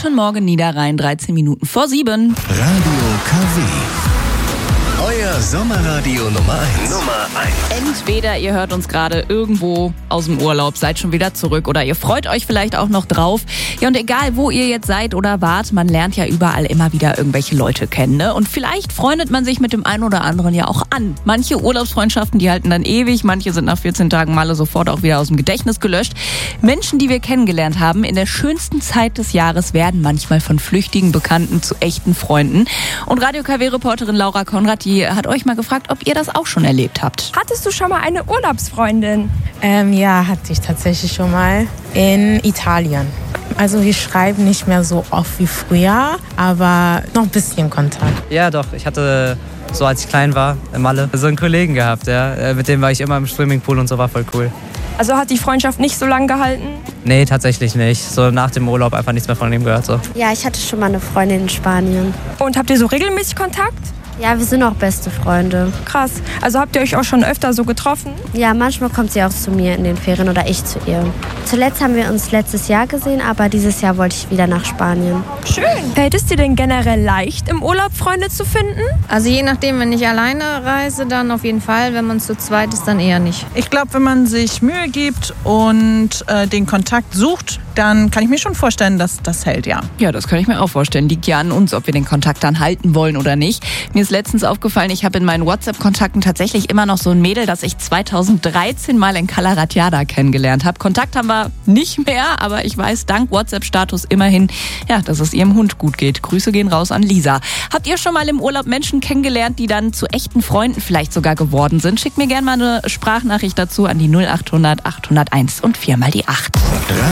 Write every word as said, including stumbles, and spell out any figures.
Guten Morgen Niederrhein, dreizehn Minuten vor sieben. Radio K W. Euer Sommerradio Nummer eins. Nummer eins. Entweder ihr hört uns gerade irgendwo aus dem Urlaub, seid schon wieder zurück oder ihr freut euch vielleicht auch noch drauf. Ja, und egal, wo ihr jetzt seid oder wart, man lernt ja überall immer wieder irgendwelche Leute kennen, ne? Und vielleicht freundet man sich mit dem einen oder anderen ja auch an. Manche Urlaubsfreundschaften, die halten dann ewig, manche sind nach vierzehn Tagen Malle sofort auch wieder aus dem Gedächtnis gelöscht. Menschen, die wir kennengelernt haben, in der schönsten Zeit des Jahres werden manchmal von flüchtigen Bekannten zu echten Freunden. Und Radio K W-Reporterin Laura Konrad, die hat euch mal gefragt, ob ihr das auch schon erlebt habt. Hattest du schon mal eine Urlaubsfreundin? Ähm, ja, hatte ich tatsächlich schon mal in Italien. Also wir schreiben nicht mehr so oft wie früher, aber noch ein bisschen Kontakt. Ja, doch. Ich hatte, so als ich klein war, in Malle, so einen Kollegen gehabt. Ja. Mit dem war ich immer im Swimmingpool und so, war voll cool. Also hat die Freundschaft nicht so lange gehalten? Nee, tatsächlich nicht. So nach dem Urlaub einfach nichts mehr von ihm gehört. So. Ja, ich hatte schon mal eine Freundin in Spanien. Und habt ihr so regelmäßig Kontakt? Ja, wir sind auch beste Freunde. Krass. Also habt ihr euch auch schon öfter so getroffen? Ja, manchmal kommt sie auch zu mir in den Ferien oder ich zu ihr. Zuletzt haben wir uns letztes Jahr gesehen, aber dieses Jahr wollte ich wieder nach Spanien. Schön. Fällt es dir denn generell leicht, im Urlaub Freunde zu finden? Also je nachdem, wenn ich alleine reise, dann auf jeden Fall. Wenn man zu zweit ist, dann eher nicht. Ich glaube, wenn man sich Mühe gibt und äh, den Kontakt sucht, dann kann ich mir schon vorstellen, dass das hält, ja. Ja, das kann ich mir auch vorstellen. Liegt ja an uns, ob wir den Kontakt dann halten wollen oder nicht. Mir ist letztens aufgefallen, ich habe in meinen WhatsApp-Kontakten tatsächlich immer noch so ein Mädel, das ich zweitausenddreizehn mal in Cala Ratjada kennengelernt habe. Kontakt haben wir nicht mehr, aber ich weiß dank WhatsApp-Status immerhin, ja, dass es ihrem Hund gut geht. Grüße gehen raus an Lisa. Habt ihr schon mal im Urlaub Menschen kennengelernt, die dann zu echten Freunden vielleicht sogar geworden sind? Schickt mir gerne mal eine Sprachnachricht dazu an die null acht hundert achthunderteins und viermal die acht.